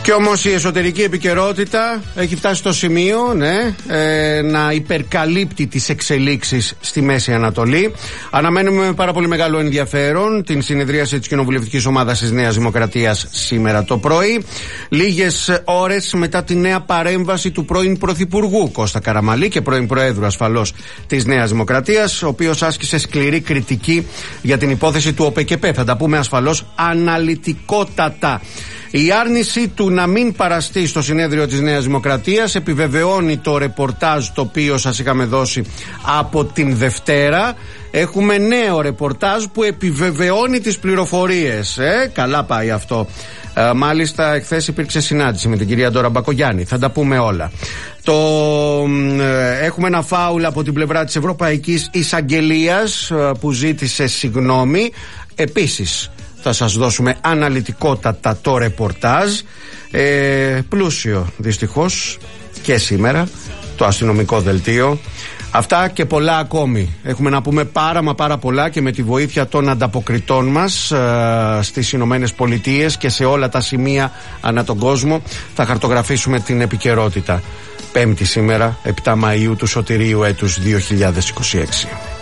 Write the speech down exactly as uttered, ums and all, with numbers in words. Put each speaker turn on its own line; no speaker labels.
Κι όμως η εσωτερική επικαιρότητα έχει φτάσει στο σημείο, ναι, ε, να υπερκαλύπτει τις εξελίξεις στη Μέση Ανατολή. Αναμένουμε με πάρα πολύ μεγάλο ενδιαφέρον την συνεδρίαση της κοινοβουλευτικής ομάδας της Νέας Δημοκρατίας σήμερα το πρωί. Λίγες ώρες μετά τη νέα παρέμβαση του πρώην Πρωθυπουργού Κώστα Καραμανλή και πρώην Προέδρου ασφαλώς της Νέας Δημοκρατίας, ο οποίος άσκησε σκληρή κριτική για την υπόθεση του ΟΠΕΚΕΠΕ. Θα τα πούμε ασφαλώς αναλυτικότατα. Η άρνηση του να μην παραστεί στο συνέδριο της Νέας Δημοκρατίας επιβεβαιώνει το ρεπορτάζ το οποίο σας είχαμε δώσει από την Δευτέρα. Έχουμε νέο ρεπορτάζ που επιβεβαιώνει τις πληροφορίες. Ε, καλά πάει αυτό. Ε, μάλιστα, εχθές υπήρξε συνάντηση με την κυρία Ντόρα Μπακογιάννη. Θα τα πούμε όλα. Το, ε, έχουμε ένα φάουλ από την πλευρά της Ευρωπαϊκής Εισαγγελίας ε, που ζήτησε συγγνώμη. Επίσης, θα σας δώσουμε αναλυτικότατα το ρεπορτάζ. Ε, πλούσιο δυστυχώς και σήμερα το αστυνομικό δελτίο. Αυτά και πολλά ακόμη. Έχουμε να πούμε πάρα μα πάρα πολλά και με τη βοήθεια των ανταποκριτών μας ε, στις Ηνωμένες Πολιτείες και σε όλα τα σημεία ανά τον κόσμο θα χαρτογραφήσουμε την επικαιρότητα. Πέμπτη σήμερα, επτά Μαΐου του Σωτηρίου έτους δύο χιλιάδες είκοσι έξι.